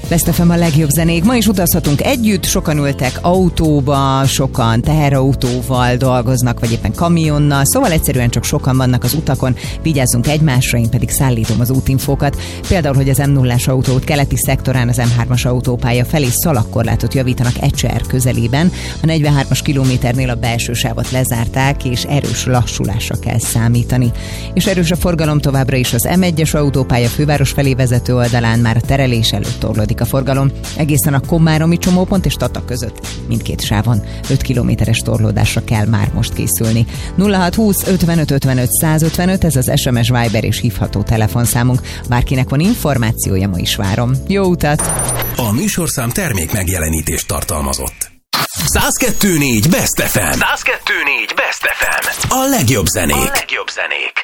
Best FM a legjobb zenék. Ma is utazhatunk együtt, sokan ültek autóba, sokan teherautóval dolgoznak, vagy éppen kamionnal, szóval egyszerűen csak sokan vannak az utakon, vigyázzunk egymásra, én pedig szállítom az útinfókat. Például, hogy az M0-as autóút keleti szektorán az M3-as autópálya felé szalagkorlátot javítanak Ecser közelében. A 43-as kilométernél a belső sávot lezárták, és erős lassulásra kell számítani. És erős a forgalom továbbra is az M1-es autópálya főváros felé vezető oldalán, már a terelés előtt torlódik a forgalom. Egészen a Komáromi csomópont és Tata között mindkét sávon 5 kilométeres torlódásra kell már most készülni. 0620 55 55 155, ez az SMS, Viber és hívható telefonszámunk. Bárkinek van információja, ma is várom. Jó utat! A műsorszám termék megjelenítést tartalmazott. 102.4 Best FM. 102.4 Best FM. A legjobb zenék. A legjobb zenék.